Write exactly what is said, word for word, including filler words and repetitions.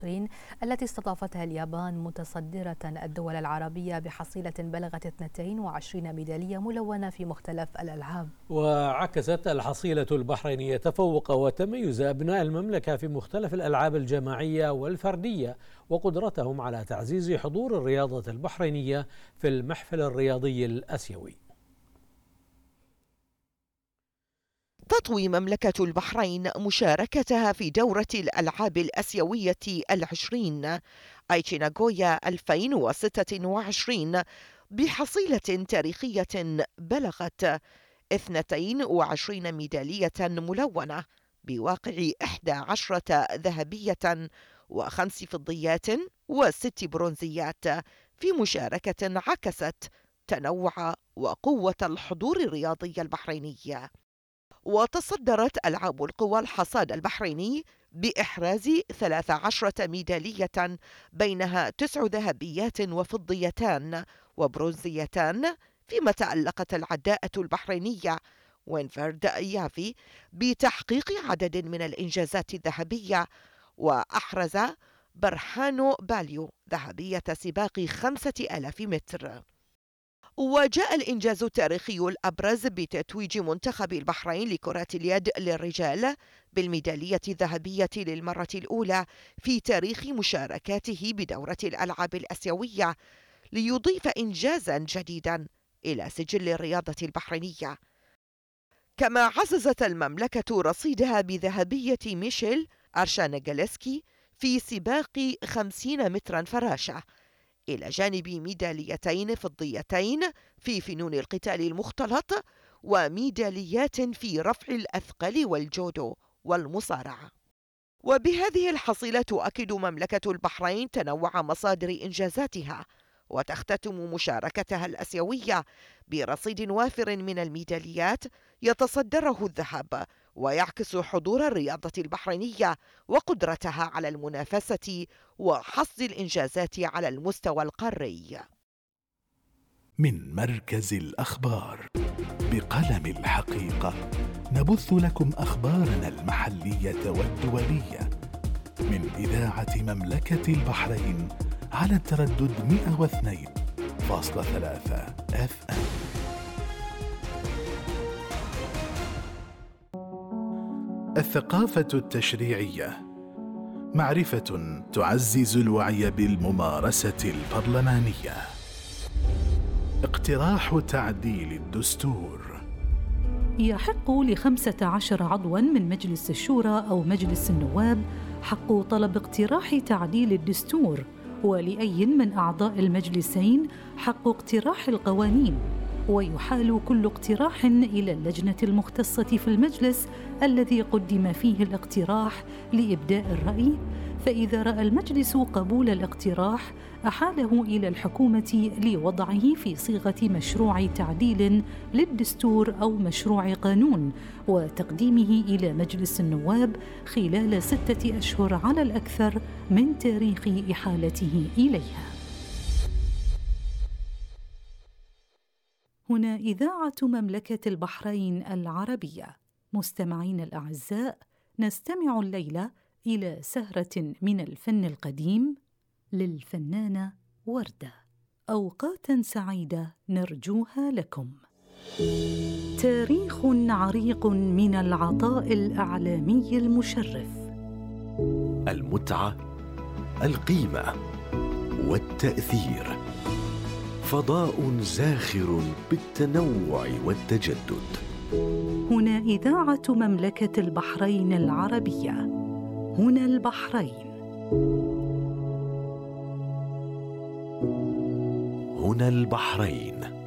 التي استضافتها اليابان متصدرة الدول العربية بحصيلة بلغت اثنتين وعشرين ميدالية ملونة في مختلف الألعاب. وعكست الحصيلة البحرينية تفوق وتميز أبناء المملكة في مختلف الألعاب الجماعية والفردية وقدرتهم على تعزيز حضور الرياضة البحرينية في المحفل الرياضي الآسيوي. تطوي مملكة البحرين مشاركتها في دورة الألعاب الآسيوية العشرين آيتشي ناغويا ألفين وستة وعشرين بحصيلة تاريخية بلغت اثنتين وعشرين ميدالية ملونة بواقع إحدى عشرة ذهبية وخمس فضيات وست برونزيات في مشاركة عكست تنوع وقوة الحضور الرياضي البحريني. وتصدرت ألعاب القوى الحصاد البحريني بإحراز ثلاث عشرة ميدالية بينها تسع ذهبيات وفضيتان وبرونزيتان، فيما تألقت العداءة البحرينية وينفرد يافي بتحقيق عدد من الإنجازات الذهبية، وأحرز برهانو باليو ذهبية سباق خمسة آلاف متر. وجاء الإنجاز التاريخي الأبرز بتتويج منتخب البحرين لكرة اليد للرجال بالميدالية الذهبية للمرة الأولى في تاريخ مشاركاته بدورة الألعاب الآسيوية، ليضيف إنجازا جديدا إلى سجل الرياضة البحرينية. كما عززت المملكة رصيدها بذهبية ميشيل أرشانغالسكي في سباق خمسين مترا فراشة، إلى جانب ميداليتين فضيتين في فنون القتال المختلط وميداليات في رفع الأثقال والجودو والمصارعة. وبهذه الحصيلة تؤكد مملكة البحرين تنوع مصادر إنجازاتها، وتختتم مشاركتها الآسيوية برصيد وافر من الميداليات يتصدره الذهب، ويعكس حضور الرياضة البحرينية وقدرتها على المنافسة وحصد الإنجازات على المستوى القاري. من مركز الأخبار بقلم الحقيقة نبث لكم أخبارنا المحلية والدولية من إذاعة مملكة البحرين على التردد مئة واثنين فاصلة ثلاثة اف ام. الثقافة التشريعية معرفة تعزز الوعي بالممارسة البرلمانية. اقتراح تعديل الدستور. يحق لخمسة عشر عضواً من مجلس الشورى أو مجلس النواب حق طلب اقتراح تعديل الدستور، ولأي من أعضاء المجلسين حق اقتراح القوانين، ويحال كل اقتراح إلى اللجنة المختصة في المجلس الذي قدم فيه الاقتراح لإبداء الرأي، فإذا رأى المجلس قبول الاقتراح أحاله إلى الحكومة لوضعه في صيغة مشروع تعديل للدستور أو مشروع قانون، وتقديمه إلى مجلس النواب خلال ستة أشهر على الأكثر من تاريخ إحالته إليها. هنا إذاعة مملكة البحرين العربية. مستمعين الأعزاء، نستمع الليلة إلى سهرة من الفن القديم للفنانة وردة. أوقاتاً سعيدة نرجوها لكم. تاريخ عريق من العطاء الإعلامي المشرف، المتعة، القيمة والتأثير، فضاء زاخر بالتنوع والتجدد. هنا إذاعة مملكة البحرين العربية. هنا البحرين. هنا البحرين.